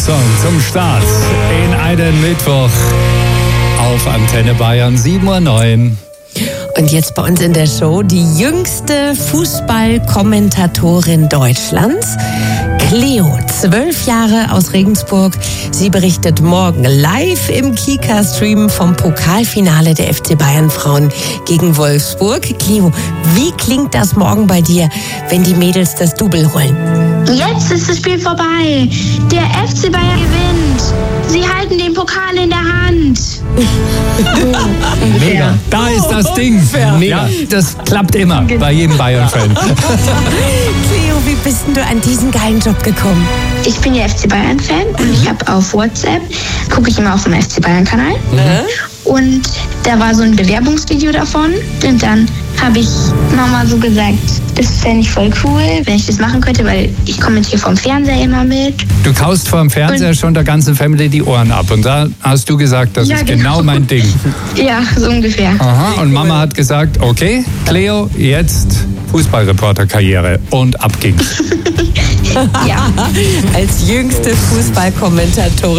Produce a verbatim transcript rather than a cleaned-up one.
Song zum Start in einen Mittwoch auf Antenne Bayern sieben Uhr neun. Und jetzt bei uns in der Show die jüngste Fußballkommentatorin Deutschlands, Cleo, zwölf Jahre aus Regensburg. Sie berichtet morgen live im Kika-Stream vom Pokalfinale der F C Bayern Frauen gegen Wolfsburg. Cleo, wie klingt das morgen bei dir, wenn die Mädels das Double holen? Jetzt ist das Spiel vorbei. Der F C Bayern gewinnt. Sie halten den Pokal in der Hand. Mega. Da ist das Ding. Ja, das klappt immer bei jedem Bayern-Fan. Cleo, wie bist denn du an diesen geilen Job gekommen? Ich bin ja F C Bayern-Fan und ich habe auf WhatsApp, gucke ich immer auf dem F C Bayern-Kanal. Mhm. Und da war so ein Bewerbungsvideo davon. Und dann habe ich nochmal so gesagt, das fände ich voll cool, wenn ich das machen könnte, weil ich kommentiere vom Fernseher immer mit. Du kaust vor dem Fernseher und schon der ganzen Family die Ohren ab. Und da hast du gesagt, das ja, ist genau. genau mein Ding. Ja, so ungefähr. Aha, und Mama hat gesagt, okay, Cleo, jetzt Fußballreporterkarriere. Und ab ging's. Ja. Als jüngste Fußballkommentatorin.